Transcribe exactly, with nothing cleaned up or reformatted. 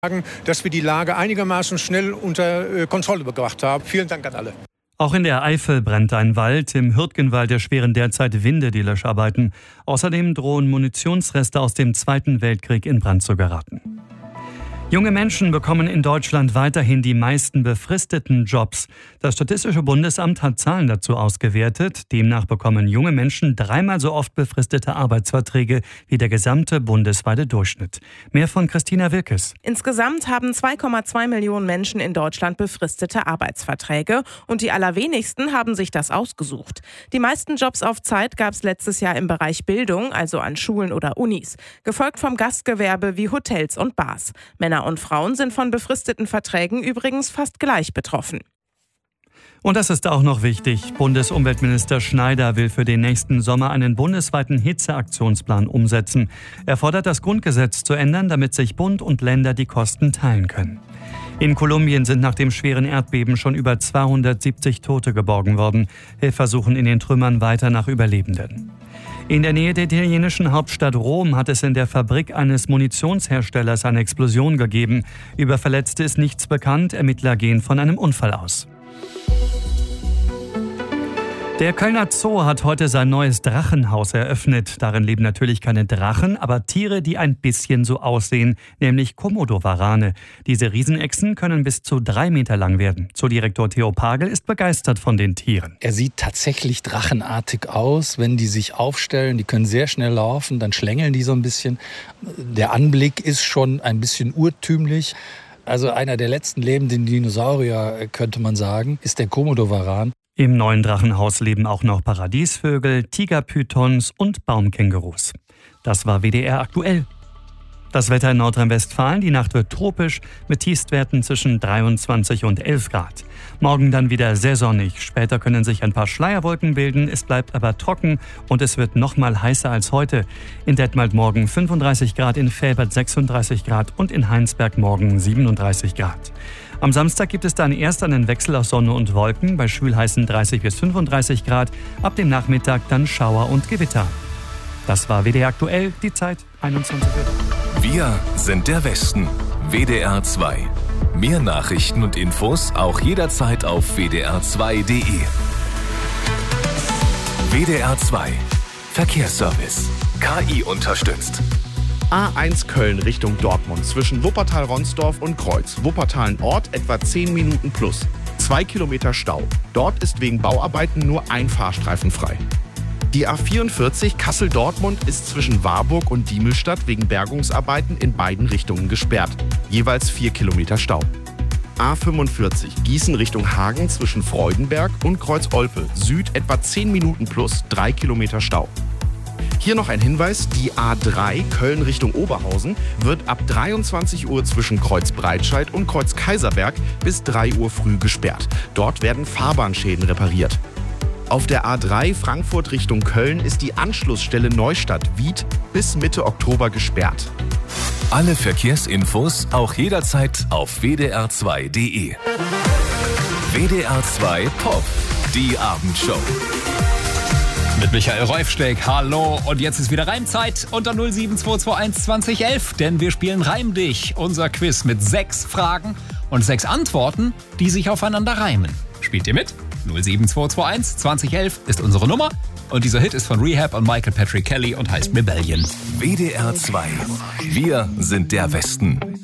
dass wir die Lage einigermaßen schnell unter Kontrolle gebracht haben. Vielen Dank an alle. Auch in der Eifel brennt ein Wald. Im Hürtgenwald erschweren derzeit Winde die Löscharbeiten. Außerdem drohen Munitionsreste aus dem Zweiten Weltkrieg in Brand zu geraten. Junge Menschen bekommen in Deutschland weiterhin die meisten befristeten Jobs. Das Statistische Bundesamt hat Zahlen dazu ausgewertet. Demnach bekommen junge Menschen dreimal so oft befristete Arbeitsverträge wie der gesamte bundesweite Durchschnitt. Mehr von Christina Wilkes. Insgesamt haben zwei Komma zwei Millionen Menschen in Deutschland befristete Arbeitsverträge und die allerwenigsten haben sich das ausgesucht. Die meisten Jobs auf Zeit gab es letztes Jahr im Bereich Bildung, also an Schulen oder Unis, gefolgt vom Gastgewerbe wie Hotels und Bars. Männer und Frauen sind von befristeten Verträgen übrigens fast gleich betroffen. Und das ist auch noch wichtig. Bundesumweltminister Schneider will für den nächsten Sommer einen bundesweiten Hitzeaktionsplan umsetzen. Er fordert, das Grundgesetz zu ändern, damit sich Bund und Länder die Kosten teilen können. In Kolumbien sind nach dem schweren Erdbeben schon über zweihundertsiebzig Tote geborgen worden. Helfer suchen in den Trümmern weiter nach Überlebenden. In der Nähe der italienischen Hauptstadt Rom hat es in der Fabrik eines Munitionsherstellers eine Explosion gegeben. Über Verletzte ist nichts bekannt. Ermittler gehen von einem Unfall aus. Der Kölner Zoo hat heute sein neues Drachenhaus eröffnet. Darin leben natürlich keine Drachen, aber Tiere, die ein bisschen so aussehen, nämlich Komodowarane. Diese Riesenechsen können bis zu drei Meter lang werden. Zoodirektor Theo Pagel ist begeistert von den Tieren. Er sieht tatsächlich drachenartig aus, wenn die sich aufstellen. Die können sehr schnell laufen, dann schlängeln die so ein bisschen. Der Anblick ist schon ein bisschen urtümlich. Also einer der letzten lebenden Dinosaurier, könnte man sagen, ist der Komodowaran. Im neuen Drachenhaus leben auch noch Paradiesvögel, Tigerpythons und Baumkängurus. Das war W D R aktuell. Das Wetter in Nordrhein-Westfalen, die Nacht wird tropisch mit Tiefstwerten zwischen dreiundzwanzig und elf Grad. Morgen dann wieder sehr sonnig. Später können sich ein paar Schleierwolken bilden, es bleibt aber trocken und es wird noch mal heißer als heute. In Detmold morgen fünfunddreißig Grad, in Velbert sechsunddreißig Grad und in Heinsberg morgen siebenunddreißig Grad. Am Samstag gibt es dann erst einen Wechsel aus Sonne und Wolken, bei schwülheißen dreißig bis fünfunddreißig Grad, ab dem Nachmittag dann Schauer und Gewitter. Das war W D R aktuell, die Zeit einundzwanzig Uhr. Wir sind der Westen, W D R zwei. Mehr Nachrichten und Infos auch jederzeit auf w d r zwei punkt d e. W D R zwei Verkehrsservice. K I unterstützt. A eins Köln Richtung Dortmund zwischen Wuppertal-Ronsdorf und Kreuz. Wuppertal-Ort etwa zehn Minuten plus. Zwei Kilometer Stau. Dort ist wegen Bauarbeiten nur ein Fahrstreifen frei. Die A vierundvierzig Kassel-Dortmund ist zwischen Warburg und Diemelstadt wegen Bergungsarbeiten in beiden Richtungen gesperrt. Jeweils vier Kilometer Stau. A fünfundvierzig Gießen Richtung Hagen zwischen Freudenberg und Kreuz-Olpe. Süd etwa zehn Minuten plus, drei Kilometer Stau. Hier noch ein Hinweis, die A drei Köln Richtung Oberhausen wird ab dreiundzwanzig Uhr zwischen Kreuz Breitscheid und Kreuz Kaiserberg bis drei Uhr früh gesperrt. Dort werden Fahrbahnschäden repariert. Auf der A drei Frankfurt Richtung Köln ist die Anschlussstelle Neustadt-Wied bis Mitte Oktober gesperrt. Alle Verkehrsinfos auch jederzeit auf w d r zwei punkt d e. W D R zwei Pop, die Abendshow. Mit Michael Reufsteck, hallo. Und jetzt ist wieder Reimzeit unter null sieben zwei zwei eins zwanzig elf, denn wir spielen Reim dich, unser Quiz mit sechs Fragen und sechs Antworten, die sich aufeinander reimen. Spielt ihr mit? null sieben zwei zwei eins zwanzig elf ist unsere Nummer und dieser Hit ist von Rehab und Michael Patrick Kelly und heißt Rebellion. W D R zwei. Wir sind der Westen.